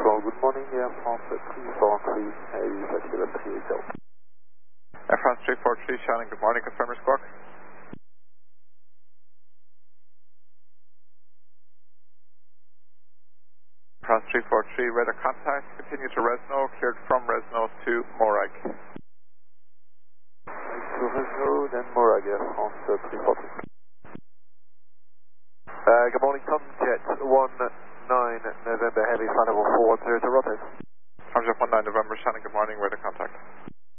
Bon, good morning, Air France 343, heavy facile 380. Air France 343, Shannon, good morning, confirm your squawk. France 343, radar contact, continue to Resno, cleared from Resno to Morag. To Resno, then Morag, Air France 343. Good morning, Tom Jet 19 November, heavy final 410 to rotate. Tom Jet 19 November, Shannon, good morning, radar contact.